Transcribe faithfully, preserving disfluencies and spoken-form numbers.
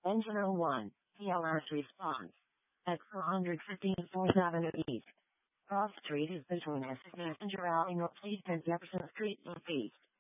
Engine oh one, P L S response. At four fifteen fourth Avenue East. Cross Street is between Essex Messenger Alley North East and Jefferson Street Northeast.